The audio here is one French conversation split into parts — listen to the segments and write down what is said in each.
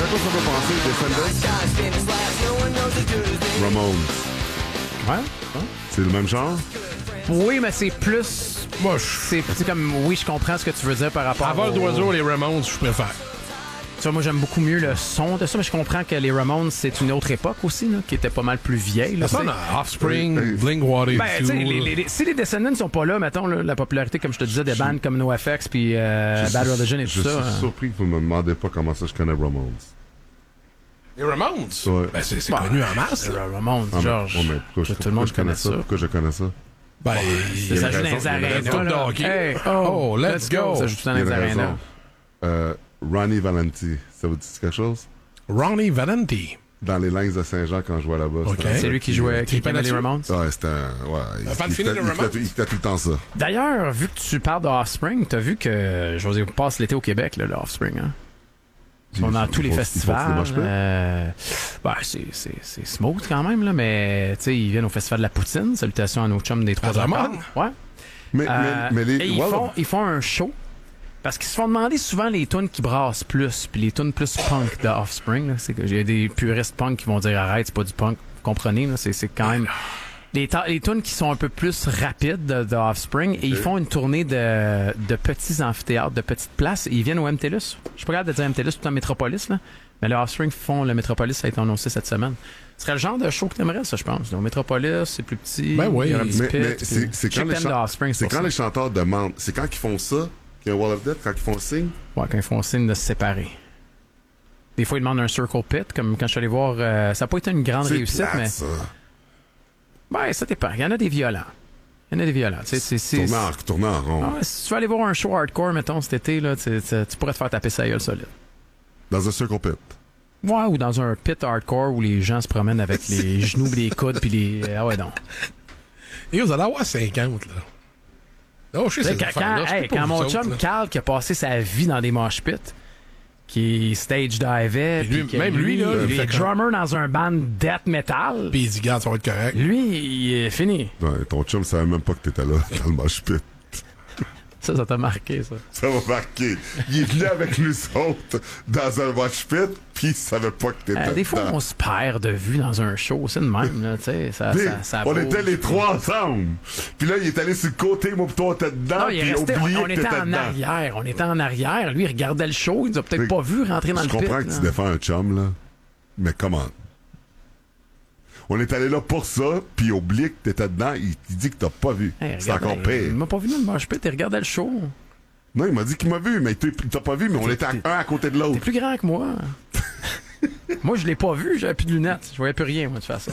à quoi ça m'a pensé, Descendants? Ramones. Ouais. C'est le même genre? Oui, mais c'est plus... Moi, c'est comme... Oui, je comprends ce que tu veux dire par rapport À vol d'oiseau, les Ramones, je préfère. Tu vois, moi, j'aime beaucoup mieux le son de ça, mais je comprends que les Ramones, c'est une autre époque aussi, là, qui était pas mal plus vieille. Là, Ça sonne à Offspring, Blink-182. Ben, tu sais, si les Descendants ne sont pas là, mettons, là, la popularité, comme je te disais, des bands comme NoFX puis Bad Religion et tout ça. Je suis surpris que vous me demandez pas comment ça je connais Ramones. Les Ramones? Ouais. Ben, c'est connu en masse. Les Ramones, Georges. Mais pourquoi tout le monde connaît ça. Pourquoi je connais ça? Ben, C'est ça joue dans les arénas. Hey, oh, let's go! Ça joue tout dans les arénas. Ronnie Valenti, ça vous dit quelque chose? Ronnie Valenti. Dans les Lynx de Saint-Jean quand je jouais là-bas. Okay. C'est lui qui jouait, qui aimait les Ramones? Ouais, c'était un... Ouais, il fait tout le temps ça. D'ailleurs, vu que tu parles de Offspring, t'as vu que José passe l'été au Québec, là, le Offspring, hein? Ils sont dans tous les festivals. C'est smooth quand même, là, mais tu sais, ils viennent au Festival de la Poutine. Salutations à nos chums des Trois Accords. Ouais. Mais les... Et ils font un show. Parce qu'ils se font demander souvent les tunes qui brassent plus, puis les tunes plus punk de Offspring. Là, c'est que j'ai des puristes punk qui vont dire arrête, c'est pas du punk. Vous comprenez, là, c'est quand même les tunes qui sont un peu plus rapides de Offspring. Et ils font une tournée de petits amphithéâtres, de petites places. Et ils viennent au MTLUS. Je suis pas capable de dire MTLUS tout en Métropolis, là. Mais le Offspring font le Métropolis, ça a été annoncé cette semaine. Ce serait le genre de show que t'aimerais, ça, je pense. Au Métropolis, c'est plus petit. Ben oui. Il y aura un petit Mais pit, c'est quand les chanteurs demandent, c'est quand ils font ça, qu'il y a un Wall of Death, quand ils font signe. Ouais, quand ils font signe de se séparer. Des fois, ils demandent un circle pit, comme quand je suis allé voir. Ça n'a pas été une grande réussite, plate, mais. Ça. Ben, ça dépend. Il y en a des violents. Tournant en rond. Ah, si tu veux aller voir un show hardcore, mettons, cet été, là, tu pourrais te faire taper sa gueule solide. Dans un circle pit. Ouais, ou dans un pit hardcore où les gens se promènent avec les genoux, les coudes, puis les. Ah ouais, non. Et vous allez avoir 50, là. Oh, je sais, quand mon chum Carl, qui a passé sa vie dans des mosh pits, qui stage divait, même lui, là, il est drummer dans un band death metal. Puis il dit, garde, ça va être correct. Lui, il est fini. Ouais, ton chum savait même pas que t'étais là, dans le mosh pit. Ça t'a marqué, ça. Ça m'a marqué. Il est venu avec nous autres dans un mosh pit, puis il savait pas que t'étais des fois, on se perd de vue dans un show. C'est de même, là, tu sais. On était les trois ensemble. Puis là, il est allé sur le côté, moi, pis toi, t'étais dedans. Non, il est resté, on était en dedans. arrière. On était en arrière. Lui, il regardait le show. Il nous a peut-être pas vu rentrer dans le pit. Je comprends que tu défends un chum, là. Mais comment? On est allé là pour ça, puis oublie que t'étais dedans, il dit que t'as pas vu. Hey, c'est encore pire. Il m'a pas vu dans le mosh pit, il regardait le show. Non, il m'a dit qu'il m'a vu, mais il t'a pas vu, mais on était un à côté de l'autre. T'es plus grand que moi. Moi, je l'ai pas vu, j'avais plus de lunettes. Je voyais plus rien, moi, de toute façon.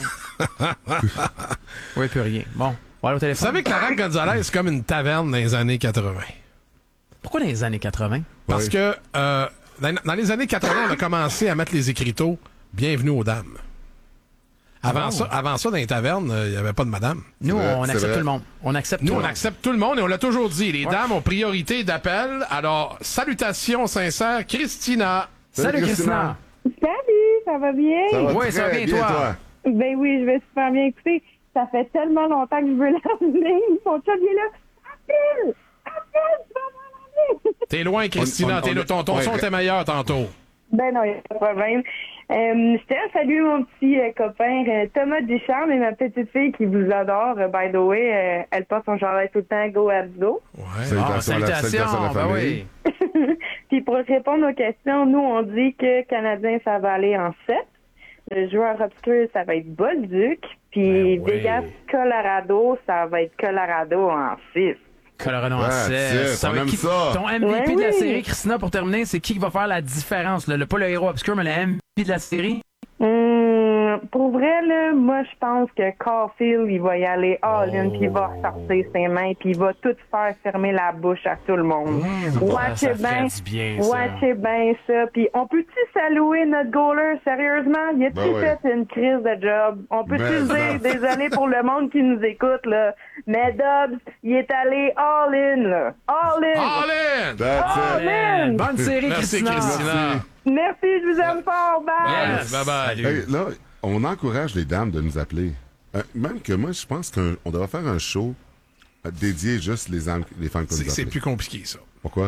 Je voyais plus rien. Bon, on va aller au téléphone. Vous savez que la Lac Gonzalez, c'est comme une taverne dans les années 80. Pourquoi dans les années 80? Parce que dans les années 80, on a commencé à mettre les écriteaux « Bienvenue aux dames ». Avant ça, dans les tavernes, il n'y avait pas de madame. Nous, on accepte tout le monde. On accepte tout le monde et on l'a toujours dit. Les dames ont priorité d'appel. Alors, salutations sincères, Christina. Salut, Christina. Salut, ça va bien? Oui, ça va bien, toi? Ben oui, je vais super bien. Écoutez, ça fait tellement longtemps que je veux l'emmener. Son chum, il est là. Appelle, tu vas m'emmener. T'es loin, Christina. Ton son était meilleur tantôt. Ben non, il n'y a pas de problème. Je tiens à saluer mon petit copain Thomas Ducharme et ma petite fille qui vous adore. By the way, elle porte son chandail tout le temps Go Abdo. Ouais. Salutations, ben oui. Puis pour répondre aux questions, nous on dit que Canadien ça va aller en 7. Le joueur obscur ça va être Bolduc. Puis Vegas Colorado ça va être Colorado en 6. Colorado en 6. Ça va ça. Ton MVP de la série, Christina, pour terminer, c'est qui va faire la différence? Pas le héros obscur, mais le MVP de la série? Pour vrai, là, moi, je pense que Caulfield, il va y aller all-in, puis il va ressortir ses mains, puis il va tout faire fermer la bouche à tout le monde. Watchez bien ça. Puis on peut-tu saluer notre goaler, sérieusement? Il a-tu fait une crise de job? On peut-tu dire, désolé pour le monde qui nous écoute, là, mais Dobbs, il est allé all-in, là. All-in! All-in! Bonne série, Merci, Christina. Merci, je vous aime fort. Bye! Yes. Bye-bye. Hey, là, on encourage les dames de nous appeler. Même que moi, je pense qu'on devrait faire un show dédié juste les femmes que nous C'est appellent. plus compliqué, ça. Pourquoi?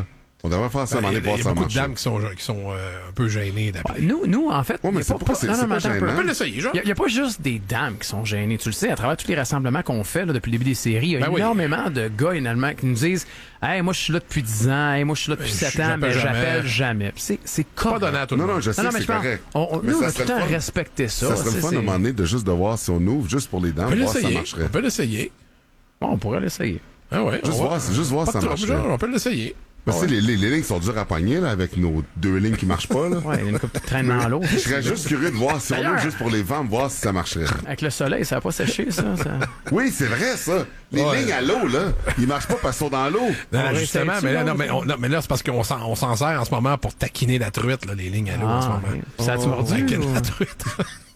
On devrait faire ça, Il y a voir ça beaucoup de marcher. dames qui sont un peu gênées d'appeler. Nous, en fait, Ouais, mais il y a c'est pas- pourquoi pas- c'est- non, c'est non, pas attends un peu. gênant. On peut l'essayer, genre. Il n'y a pas juste des dames qui sont gênées. Tu le sais, à travers tous les rassemblements qu'on fait là, depuis le début des séries, il y a Ben oui. énormément de gars, finalement, qui nous disent « Hey, moi, je suis là depuis 10 ans. Hey, moi, je suis là depuis 7 ans, mais j'appelle jamais. » Puis c'est Pas correct. donné à tout le Non, monde. non, je sais, Non, mais c'est je pense, correct. Mais nous, on ça a tout serait le temps le fun. respecté ça. Ça serait le fun c'est- à un moment donné de juste de voir si on ouvre juste pour les dames, On peut voir si ça l'essayer. marcherait. On peut l'essayer. Bon, on pourrait l'essayer. Ah ouais, Juste voir si Pas ça de trouble, marcherait. genre, on peut l'essayer. Parce que les lignes sont dures à pogner, là, avec nos 2 lignes qui marchent pas, là. Ouais, il y a une couple qui traîne dans l'eau. Je serais juste curieux de voir si on ouvre juste pour les femmes, voir si ça marcherait. Avec le soleil, ça va pas sécher, ça. Oui, c'est vrai, ça. Les Ouais. lignes à l'eau, là, ils marchent pas parce qu'ils sont dans l'eau. Non, On justement, réessaye-tu, mais là, là, non, mais là, c'est parce qu'on s'en sert en ce moment pour taquiner la truite, là, les lignes à l'eau en ce moment. ok. Ça a-tu mordu? Taquiner ou- la truite.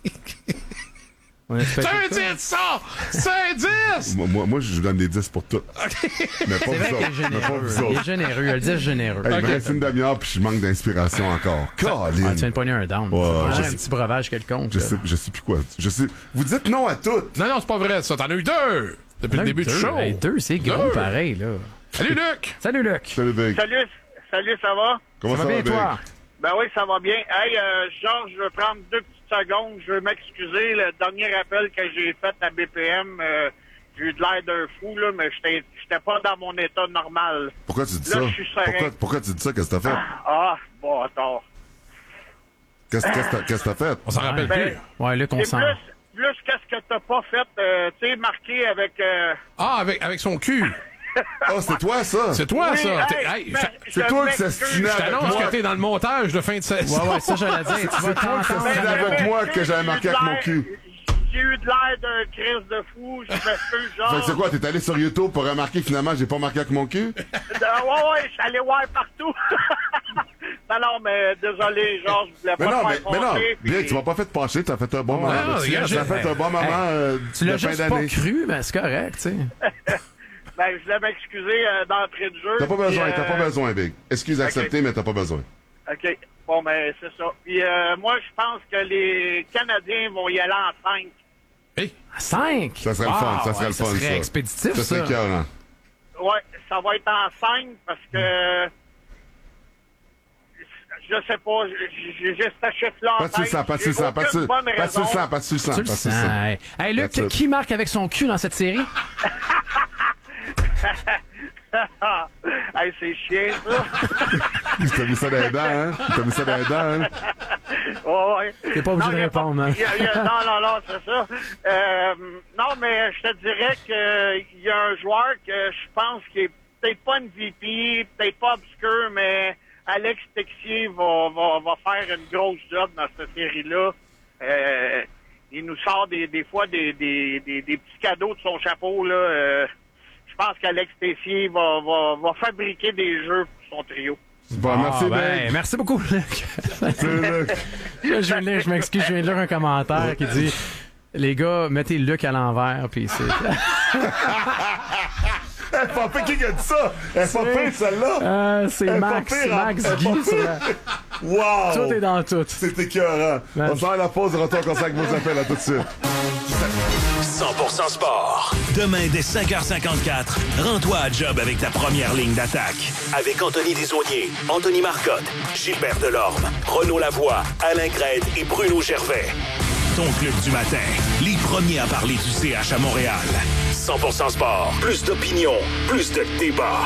On espère C'est que- un 10, ça! C'est un 10! Moi, je vous donne des 10 pour tout. Mais pas C'est vous vrai qu'il est autres. Mais pas vous généreux. Il est autres. généreux. Elle dit généreux. Hey, il me reste une demi-heure puis je manque d'inspiration encore. Ah, tu viens Colin. de pogner un down. Ouais, Ouais, je un sais. petit breuvage quelconque. Je sais plus quoi. Vous dites non à tout. Non, c'est pas vrai, ça. T'en as eu 2 depuis le début du show. Hey, 2, c'est gros, Deux. pareil, là. Salut, Luc! Salut, Luc. Salut, Big. Salut, ça va? Comment Ça va bien, Big? toi? Ben oui, ça va bien. Hey, Georges, je vais prendre 2 petites secondes. Je veux m'excuser. Le dernier appel que j'ai fait à BPM, j'ai eu de l'air d'un fou, là, mais j'étais pas dans mon état normal. Pourquoi tu dis Là, ça? je suis serein. Pourquoi tu dis ça? Qu'est-ce que t'as fait? Ah, bon, attends. Qu'est-ce que t'as fait? On s'en rappelle Ben, plus. Ouais, Luc, on C'est sent. plus qu'est-ce que t'as pas fait, tu sais, marqué avec... Ah, avec son cul. Oh, c'est toi, ça? C'est toi, Oui, ça. hey, ben, c'est je toi qui m'excuse. s'astinais Je avec t'annonce moi. que t'es dans le montage de fin de saison. Ouais, ça, j'allais dire. Tu vas C'est toi qui t'entendre. s'astinais avec moi que j'avais marqué avec mon cul. J'ai eu de l'air d'un crise de fou. Je m'excuse, genre... Fait que c'est quoi? T'es allé sur YouTube pour remarquer que finalement j'ai pas marqué avec mon cul? Ouais, je suis allé voir partout. non, mais désolé, genre, je voulais Mais pas non, te mais faire non. penser, Bien, puis- tu m'as pas fait pencher, t'as fait un bon Ouais, moment. non, Tu regarde, as fait un bon moment Tu de l'as fin juste pas d'année. cru, mais c'est correct, tu sais. Ben, je voulais m'excuser d'entrée de jeu. T'as pas besoin, puis, t'as pas besoin, Big. Excuse acceptée, mais t'as pas besoin. OK. Bon, ben, c'est ça. Puis moi, je pense que les Canadiens vont y aller en 5. Hey, 5. Ça serait le fun, ça serait le fun, Ça serait ça. expéditif, Ça serait ça. écœurant. Ouais, ça va être en 5 parce que... Je sais pas, j'ai ce chiffre-là en Pas de sur le sang, tête. pas de sur le J'ai sang, pas de aucune sur bonne pas de sur le raison. sang, pas de sur le sang, Tu le pas de sur sens. le sang. Hey, Luc, That's it. qui marque avec son cul dans cette série? Hey, c'est chiant, ça. T'as mis ça dans les dents, hein? T'as mis ça dans les dents, hein? Ouais. T'es pas obligé Non, de y a répondre, hein? Non, c'est ça. Non, mais je te dirais qu'il y a un joueur que je pense qui est peut-être pas une VP, peut-être pas obscur, mais Alex Texier va faire une grosse job dans cette série-là. Il nous sort des fois des petits cadeaux de son chapeau, là. Je pense qu'Alex Texier va fabriquer des jeux pour son trio. Bon, merci, ben, Big. merci beaucoup, Luc. Salut, Luc. Je m'excuse, je viens de lire un commentaire qui dit les gars, mettez Luc à l'envers, puis c'est. Elle est pas pire, qui a dit ça? Elle est pas pire, celle-là? C'est Elle est pas Max, pire, hein? Max Elle est Guy. pas sur pire. la- Wow! Tout est dans tout. C'est écœurant. Man. On sort à la pause, retour comme ça avec vos appels, à tout de suite. 100% sport. Demain dès 5h54, rends-toi à job avec ta première ligne d'attaque. Avec Anthony Desaulniers, Anthony Marcotte, Gilbert Delorme, Renaud Lavoie, Alain Grède et Bruno Gervais. Ton club du matin, les premiers à parler du CH à Montréal. 100% sport. Plus d'opinion, plus de débat.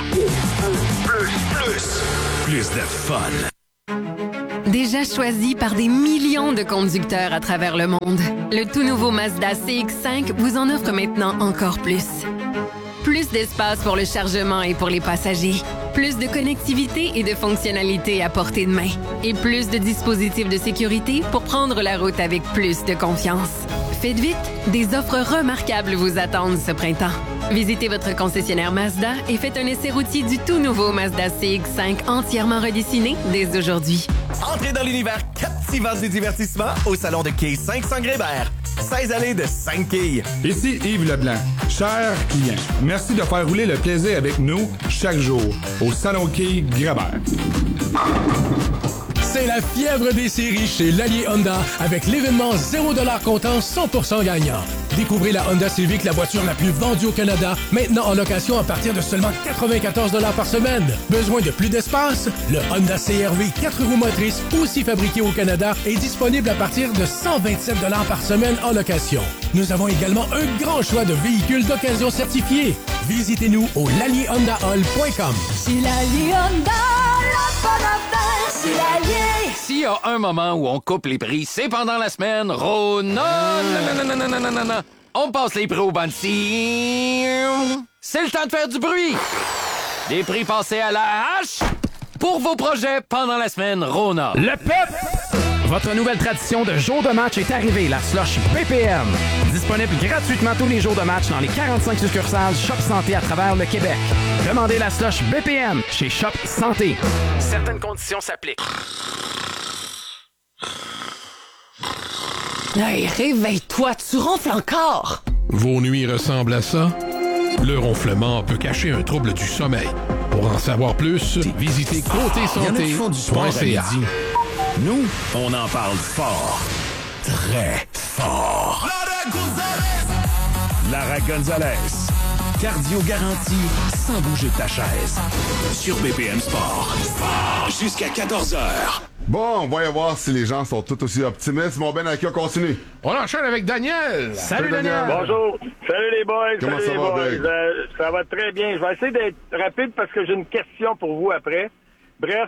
Plus de fun. Déjà choisi par des millions de conducteurs à travers le monde, le tout nouveau Mazda CX-5 vous en offre maintenant encore plus. Plus d'espace pour le chargement et pour les passagers. Plus de connectivité et de fonctionnalités à portée de main. Et plus de dispositifs de sécurité pour prendre la route avec plus de confiance. Faites vite, des offres remarquables vous attendent ce printemps. Visitez votre concessionnaire Mazda et faites un essai routier du tout nouveau Mazda CX-5 entièrement redessiné dès aujourd'hui. Entrez dans l'univers captivant du divertissement au salon de quai 500 Grébert. 16 allées de 5 quilles. Ici Yves Leblanc. Chers clients, merci de faire rouler le plaisir avec nous chaque jour au Salon Quai Grébert. C'est la fièvre des séries chez l'Allier Honda avec l'événement 0$ comptant 100% gagnant. Découvrez la Honda Civic, la voiture la plus vendue au Canada, maintenant en location à partir de seulement 94 $ par semaine. Besoin de plus d'espace? Le Honda CR-V 4 roues motrices, aussi fabriqué au Canada, est disponible à partir de 127 $ par semaine en location. Nous avons également un grand choix de véhicules d'occasion certifiés. Visitez-nous au lalierhondahall.com. C'est l'Allier Honda, la bonne affaire, c'est l'Allier. S'il y a un moment où on coupe les prix, c'est pendant la semaine. Non. On passe les prix au Bansi. C'est le temps de faire du bruit. Des prix passés à la hache pour vos projets pendant la semaine Rona. Le peuple! Votre nouvelle tradition de jour de match est arrivée, la slush BPM. Disponible gratuitement tous les jours de match dans les 45 succursales Shop Santé à travers le Québec. Demandez la slush BPM chez Shop Santé. Certaines conditions s'appliquent. Hey, réveille-toi, tu ronfles encore. Vos nuits ressemblent à ça? Le ronflement peut cacher un trouble du sommeil. Pour en savoir plus, visitez côtésanté.ca. Nous, on en parle fort. Très fort. Lara Gonzalez. Cardio garanti sans bouger de ta chaise. Sur BPM Sport. Jusqu'à 14h. Bon, on va y voir si les gens sont tout aussi optimistes. Mon Ben Aki, on continue. On enchaîne avec Daniel. Salut Daniel. Bonjour. Salut les boys. Comment Salut ça les va, boys. Dave? Ça va très bien. Je vais essayer d'être rapide parce que j'ai une question pour vous après. Bref,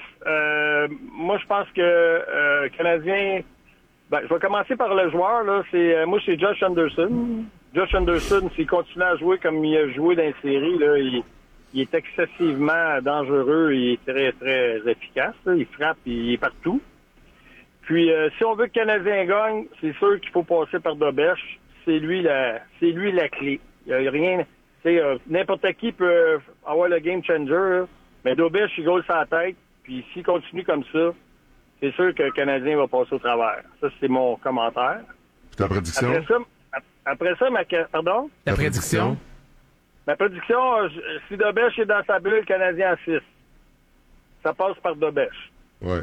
moi je pense que Canadien... Ben, je vais commencer par le joueur. Là. Moi, c'est Josh Anderson. Josh Anderson, s'il continue à jouer comme il a joué dans les séries, là, il est excessivement dangereux. Il est très, très efficace. Là. Il frappe, il est partout. Puis, si on veut que le Canadien gagne, c'est sûr qu'il faut passer par Dobèche. C'est lui la clé. Il n'y a rien... n'importe qui peut avoir le game changer. Là. Mais Dobèche, il goal sa tête. Puis, s'il continue comme ça, c'est sûr que le Canadien va passer au travers. Ça, c'est mon commentaire. Puis ta prédiction? Après ça, pardon? Ta prédiction? Ma prédiction, si Dobèche est dans sa bulle, le Canadien en 6. Ça passe par Dobèche. Ouais.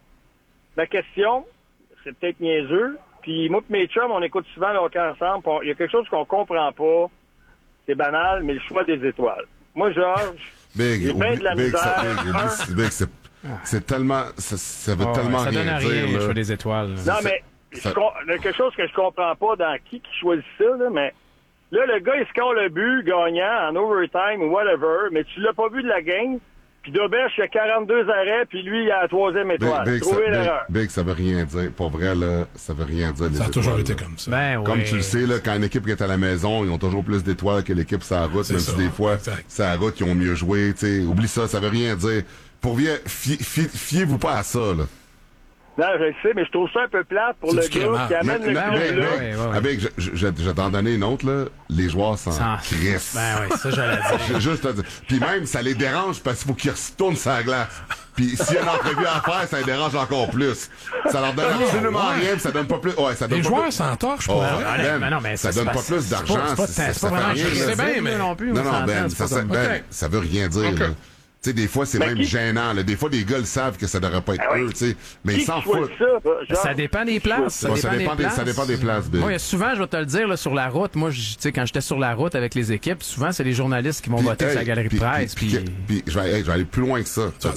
Ma question, c'est peut-être niaiseux, puis moi et mes chums, on écoute souvent le hockey ensemble, il y a quelque chose qu'on comprend pas, c'est banal, mais le choix des étoiles. Moi, Georges, j'ai bien de la misère. Big, c'est tellement... Ça veut tellement ça rien donne dire. rien, Là. le choix des étoiles. Non, mais il y a quelque chose que je comprends pas dans qui choisit ça, là, mais là, le gars, il score le but gagnant en overtime ou whatever, mais tu l'as pas vu de la game, puis Dobèche, il a 42 arrêts, puis lui, il a la 3e étoile. Trouvez l'erreur. Big, ça veut rien dire. Pour vrai, là, ça veut rien dire. Ça a toujours été comme ça. Ben, Comme ouais. tu le sais, là, quand une équipe est à la maison, ils ont toujours plus d'étoiles que l'équipe sur la route, même si des fois, sur la route, ils ont mieux joué. T'sais. Oublie ça, ça veut rien dire. Pour vrai, fiez-vous pas à ça, là. Non, je le sais, mais je trouve ça un peu plate pour le gars qui amène le club là. Avec, je vais t'en donner une autre, là. Les joueurs s'en crissent. Ben oui, ça, j'allais dire. Juste à dire. Puis même, ça les dérange parce qu'il faut qu'ils retournent sa glace. Puis s'il y a une entrevue à faire, ça les dérange encore plus. Ça leur donne absolument rien, puis ça donne pas plus. Ouais, ça donne les pas joueurs plus. s'entorchent, Oh, ben non, mais ça donne pas plus d'argent. C'est pas vraiment c'est bien, mais non plus. Non, Ben, ça veut rien dire, là. Tu sais, des fois, c'est même gênant. Là. Des fois, les gars le savent que ça devrait pas être eux, tu sais. Mais ils s'en foutent. Ça dépend des places. Ça dépend des places, Bill. Moi, souvent, je vais te le dire, là, sur la route, moi, tu sais, quand j'étais sur la route avec les équipes, souvent, c'est les journalistes qui vont voter sur la galerie de presse. Puis je vais aller plus loin que ça. Je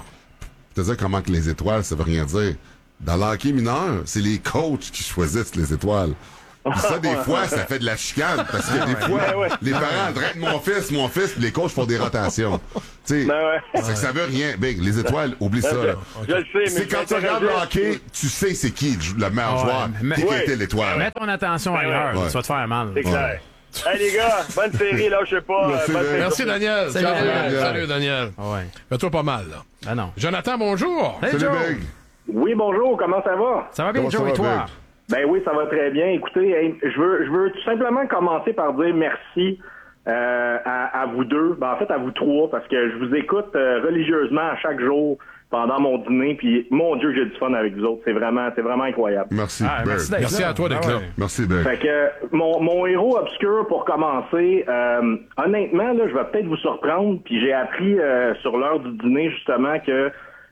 te dire comment que les étoiles, ça veut rien dire. Dans l'hockey mineur, c'est les coachs qui choisissent les étoiles. Puis ça, des fois, ça fait de la chicane. Parce que des fois, les parents draitent mon fils, puis les coachs font des rotations. Tu sais, ça veut rien. Big, les étoiles, oublie ça. Là. Je le sais, mais c'est quand tu regardes le hockey, tu sais c'est qui le meilleur joueur, qui était l'étoile. Mets ton attention ailleurs, tu vas te faire mal. C'est clair. Hey les gars, bonne série, là, je sais pas. Merci Daniel. Salut Daniel. Fais-toi pas mal, là. Ben non. Jonathan, bonjour. Salut Big. Oui, bonjour, comment ça va? Ça va bien, Joe, et toi? Ben oui, ça va très bien. Écoutez, je veux tout simplement commencer par dire merci à vous deux, ben en fait à vous trois, parce que je vous écoute religieusement à chaque jour pendant mon dîner, puis mon Dieu, j'ai du fun avec vous autres. C'est vraiment incroyable. Merci, merci à toi d'être là. Merci, Berg. Fait que mon héros obscur, pour commencer, honnêtement, là, je vais peut-être vous surprendre, puis j'ai appris sur l'heure du dîner, justement, que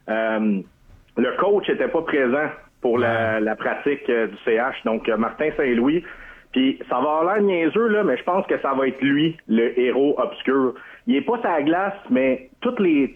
le coach était pas présent pour la pratique du CH, donc Martin Saint-Louis. Puis ça va avoir l'air niaiseux, là, mais je pense que ça va être lui, le héros obscur. Il est pas sur la glace, mais tous les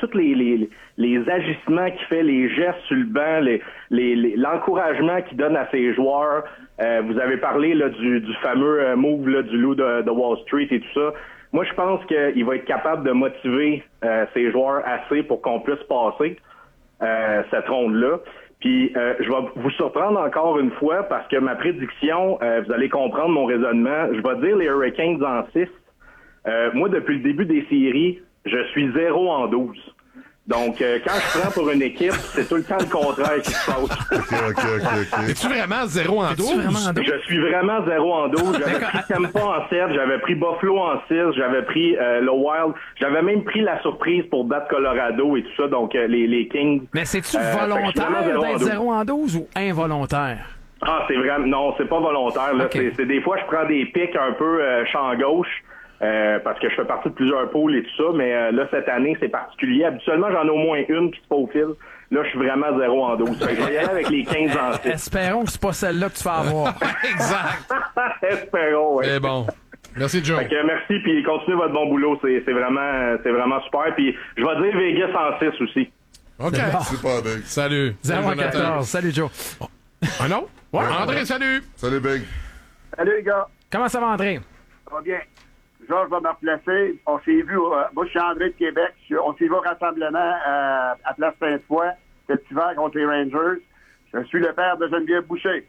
agissements qu'il fait, les gestes sur le banc, l'encouragement qu'il donne à ses joueurs. Vous avez parlé là, du fameux move là, du loup de Wall Street et tout ça. Moi, je pense qu'il va être capable de motiver ses joueurs assez pour qu'on puisse passer cette ronde-là. Puis, je vais vous surprendre encore une fois parce que ma prédiction, vous allez comprendre mon raisonnement. Je vais dire les Hurricanes en 6. Moi, depuis le début des séries, je suis 0 en 12. Donc, quand je prends pour une équipe, c'est tout le temps le contraire qui se passe. OK. Es-tu vraiment 0 en 12? Je suis vraiment 0 en 12. J'avais pris Tampa en 7, j'avais pris Buffalo en 6, j'avais pris le Wild. J'avais même pris la surprise pour battre Colorado et tout ça, donc les Kings. Mais c'est-tu volontaire d'être 0 en 12 ou involontaire? Ah, c'est vraiment... Non, c'est pas volontaire. Là. Okay. C'est des fois, je prends des pics un peu champ gauche. Parce que je fais partie de plusieurs pôles et tout ça, mais là, cette année, c'est particulier. Habituellement, j'en ai au moins une qui se faufile. Là, je suis vraiment 0 en 12. Je vais y aller avec les 15 en 6. Espérons que c'est pas celle-là que tu vas avoir. Exact. Espérons, oui. C'est bon. Merci, Joe. Merci, puis continuez votre bon boulot. C'est vraiment super. Puis je vais dire Vegas en 6 aussi. OK. Super, Big. Salut. 0-14. Salut, Joe. Un autre? Ouais. André, salut. Salut, Big. Salut, les gars. Comment ça va, André? Ça va bien. Georges va me replacer. On s'est vu, moi je suis André de Québec, on s'est vu au rassemblement à Place Sainte-Foy, cet hiver contre les Rangers. Je suis le père de Geneviève Boucher.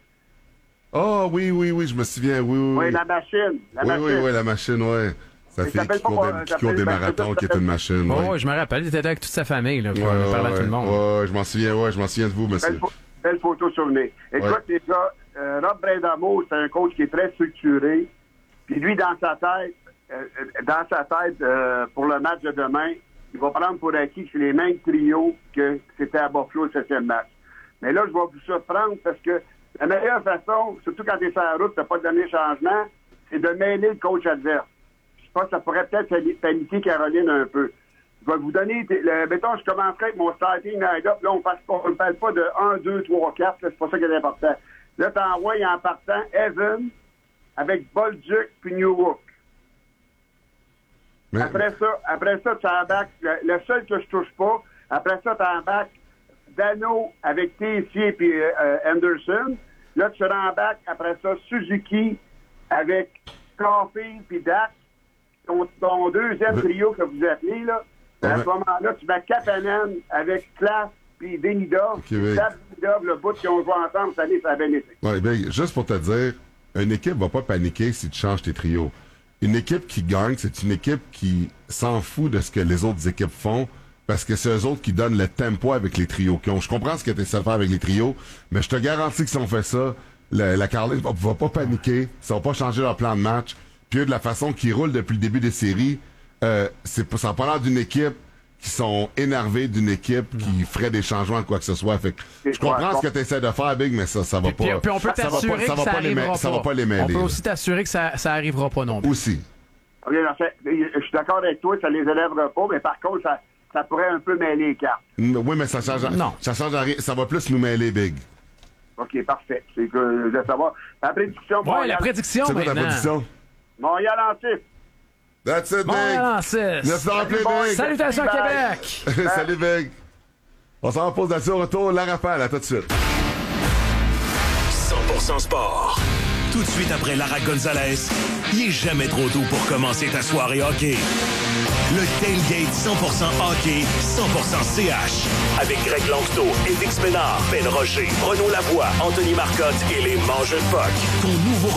Oh oui, je me souviens, Oui, la machine. Oui, la machine, oui. Sa fille qui court des marathons, qui est une machine. Oui, je me rappelle, il était là avec toute sa famille, là, pour parler à tout le monde. Oui, je m'en souviens de vous, monsieur. Belle photo souvenir. Écoute, les gars, Rob Brind'Amour, c'est un coach qui est très structuré. Puis lui, dans sa tête, pour le match de demain, il va prendre pour acquis que c'est les mêmes trios que c'était à Buffalo le 7e match. Mais là, je vais vous surprendre parce que la meilleure façon, surtout quand tu es sur la route, tu n'as pas de dernier changement, c'est de mêler le coach adverse. Je pense que ça pourrait peut-être paniquer Caroline un peu. Je vais vous donner, mettons, je commencerai avec mon starting line-up. Là, on ne parle pas de 1, 2, 3, 4. C'est pas ça qui est important. Là, tu envoies en partant Evan avec Bolduc puis Newhook. Mais... Après ça, tu embarques, le seul que je touche pas, après ça, tu embarques Dano avec Tessier puis Anderson. Là, tu rembarques, après ça, Suzuki avec Caulfield puis Dak. Ton deuxième trio que vous appelez, là. À ce moment-là, tu mets Kapanen avec Klaas puis Denidov. Denidov, le bout qu'ils ont joué ensemble, ça a bien été. Ouais, bien, juste pour te dire, une équipe va pas paniquer si tu changes tes trios. Une équipe qui gagne, c'est une équipe qui s'en fout de ce que les autres équipes font parce que c'est eux autres qui donnent le tempo avec les trios qu'ils ont. Je comprends ce que tu essaies de faire avec les trios, mais je te garantis que si on fait ça, la Caroline va pas paniquer, ça va pas changer leur plan de match. Puis eux, de la façon qu'ils roulent depuis le début des séries, ça n'a pas l'air d'une équipe qui sont énervés d'une équipe qui ferait des changements quoi que ce soit. Fait que je comprends ce que tu essaies de faire, Big, mais ça va pas. Puis on peut t'assurer que ça arrivera pas. Ça va pas les mêler. On peut aussi t'assurer que ça arrivera pas non plus. Aussi. Okay, je suis d'accord avec toi, ça les élèvera pas, mais par contre, ça pourrait un peu mêler les cartes. Oui, mais ça change. Non. Ça change rien. Ça va plus nous mêler, Big. OK, parfait. C'est que je veux savoir. La prédiction. Ouais, la prédiction. C'est quoi ta prédiction? Montréal en 6. That's it, Big. Montréal en 6. Merci d'en rappeler, Big. Salutations Québec. Salut, Big. On s'en repose là-dessus au retour. La Rafale, à tout de suite. 100% sport. Tout de suite après Lara Gonzalez, il est jamais trop tôt pour commencer ta soirée hockey. Le Tailgate 100% hockey, 100% CH. Avec Greg Langto, Félix Ménard, Ben Rocher, Renaud Lavoie, Anthony Marcotte et les Mangeux de Puck. Ton nouveau